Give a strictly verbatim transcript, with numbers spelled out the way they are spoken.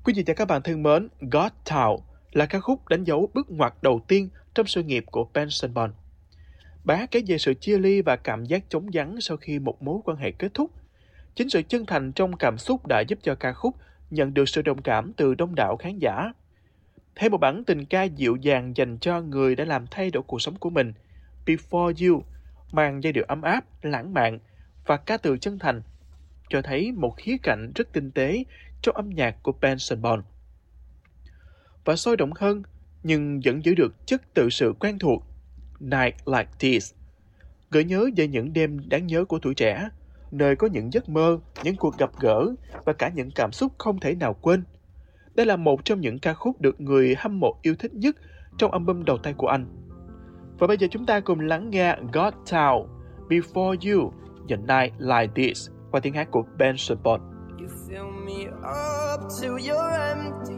Quý vị và các bạn thân mến, Got Talent là ca khúc đánh dấu bước ngoặt đầu tiên trong sự nghiệp của Benson Boone. Bài hát kể về sự chia ly và cảm giác trống vắng sau khi một mối quan hệ kết thúc. Chính sự chân thành trong cảm xúc đã giúp cho ca khúc nhận được sự đồng cảm từ đông đảo khán giả. Thêm một bản tình ca dịu dàng dành cho người đã làm thay đổi cuộc sống của mình, Before You, mang giai điệu ấm áp, lãng mạn và ca từ chân thành, cho thấy một khía cạnh rất tinh tế trong âm nhạc của Benson Boone. Và sôi động hơn, nhưng vẫn giữ được chất tự sự quen thuộc, Night Like This, gợi nhớ về những đêm đáng nhớ của tuổi trẻ, nơi có những giấc mơ, những cuộc gặp gỡ và cả những cảm xúc không thể nào quên. Đây là một trong những ca khúc được người hâm mộ yêu thích nhất trong album đầu tay của anh. Và bây giờ chúng ta cùng lắng nghe Got Talent, Before You và Night Like This qua tiếng hát của Benson Boone. You fill me up till you're empty.